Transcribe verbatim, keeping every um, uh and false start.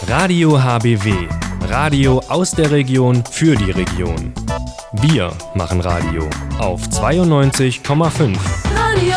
Radio H B W. Radio aus der Region für die Region. Wir machen Radio auf zweiundneunzig Komma fünf. Radio